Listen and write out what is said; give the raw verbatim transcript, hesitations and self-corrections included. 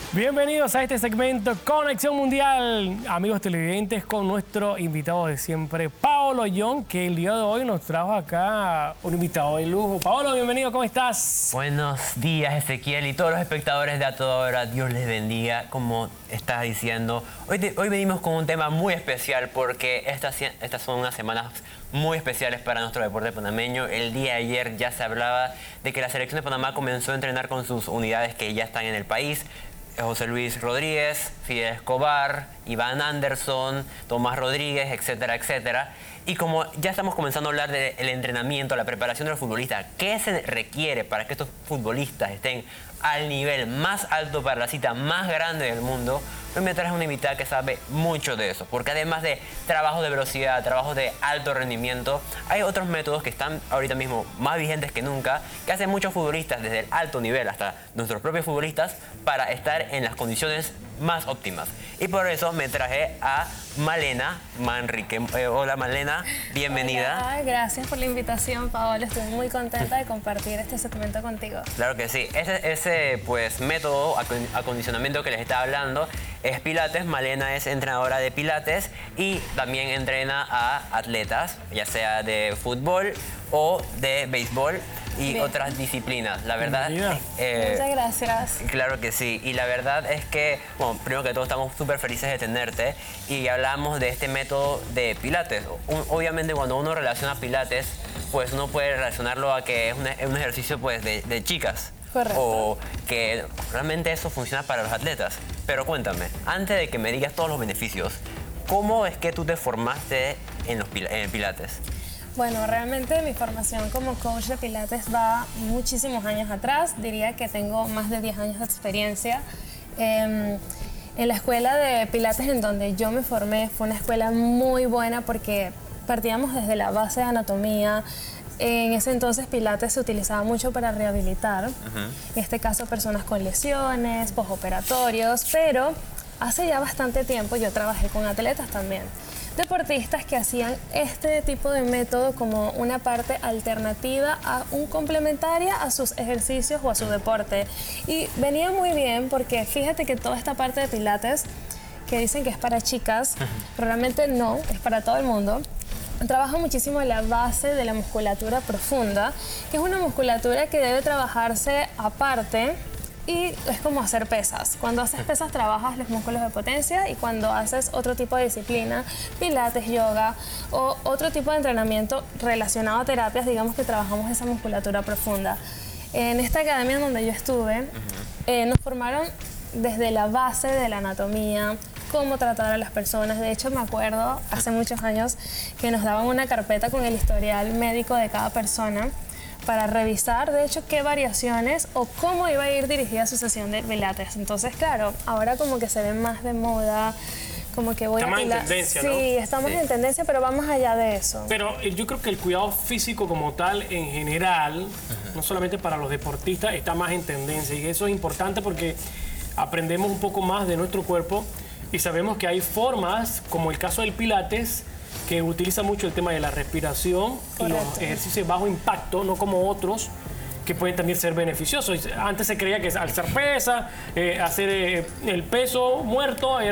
Bienvenidos a este segmento Conexión Mundial, amigos televidentes, con nuestro invitado de siempre, Paolo Young, que el día de hoy nos trajo acá un invitado de lujo. Paolo, bienvenido, ¿cómo estás? Buenos días, Ezequiel, y todos los espectadores de A Toda Hora. Dios les bendiga, como estás diciendo. Hoy, te, hoy venimos con un tema muy especial porque estas, estas son unas semanas muy especiales para nuestro deporte panameño. El día de ayer ya se hablaba de que la selección de Panamá comenzó a entrenar con sus unidades que ya están en el país. José Luis Rodríguez, Fidel Escobar, Iván Anderson, Tomás Rodríguez, etcétera, etcétera. Y como ya estamos comenzando a hablar del entrenamiento, la preparación de los futbolistas, ¿qué se requiere para que estos futbolistas estén al nivel más alto para la cita más grande del mundo? Hoy me traes una invitada que sabe mucho de eso, porque además de trabajos de velocidad, trabajos de alto rendimiento, hay otros métodos que están ahorita mismo más vigentes que nunca, que hacen muchos futbolistas desde el alto nivel hasta nuestros propios futbolistas para estar en las condiciones más óptimas. Y por eso me traje a Malena Manrique. Eh, hola Malena, bienvenida. Hola, gracias por la invitación, Paola. Estoy muy contenta de compartir este segmento contigo. Claro que sí. Ese, ese pues, método, acondicionamiento que les estaba hablando, es Pilates. Malena es entrenadora de Pilates y también entrena a atletas, ya sea de fútbol o de béisbol y Bien. otras disciplinas. La verdad, eh, muchas gracias. Claro que sí. Y la verdad es que, bueno, primero que todo estamos súper felices de tenerte y hablamos de este método de Pilates. Un, obviamente cuando uno relaciona Pilates, pues uno puede relacionarlo a que es un, es un ejercicio pues de, de chicas. Correcto. O que realmente eso funciona para los atletas. Pero cuéntame, antes de que me digas todos los beneficios, ¿cómo es que tú te formaste en, los, en el Pilates? Bueno, realmente mi formación como coach de Pilates va muchísimos años atrás. Diría que tengo más de diez años de experiencia. Eh, en la escuela de Pilates en donde yo me formé fue una escuela muy buena porque partíamos desde la base de anatomía. En ese entonces Pilates se utilizaba mucho para rehabilitar, uh-huh. en este caso personas con lesiones, posoperatorios, pero hace ya bastante tiempo yo trabajé con atletas también. Deportistas que hacían este tipo de método como una parte alternativa, a un complementaria a sus ejercicios o a su deporte. Y venía muy bien porque fíjate que toda esta parte de Pilates, que dicen que es para chicas, realmente no, es para todo el mundo. Trabaja muchísimo la base de la musculatura profunda, que es una musculatura que debe trabajarse aparte. Y es como hacer pesas. Cuando haces pesas trabajas los músculos de potencia y cuando haces otro tipo de disciplina, pilates, yoga o otro tipo de entrenamiento relacionado a terapias, digamos que trabajamos esa musculatura profunda. En esta academia donde yo estuve, uh-huh. eh, nos formaron desde la base de la anatomía, cómo tratar a las personas. De hecho, me acuerdo hace muchos años que nos daban una carpeta con el historial médico de cada persona para revisar, de hecho, qué variaciones o cómo iba a ir dirigida su sesión de Pilates. Entonces, claro, ahora como que se ve más de moda, como que voy estamos a Pilates. en tendencia, ¿no? Sí, estamos sí. en tendencia, pero vamos allá de eso. Pero eh, yo creo que el cuidado físico como tal, en general, uh-huh. no solamente para los deportistas, está más en tendencia. Y eso es importante porque aprendemos un poco más de nuestro cuerpo y sabemos que hay formas, como el caso del Pilates, que utiliza mucho el tema de la respiración. Correcto. Y los ejercicios de bajo impacto, no como otros que pueden también ser beneficiosos. Antes se creía que alzar pesa, eh, hacer eh, el peso muerto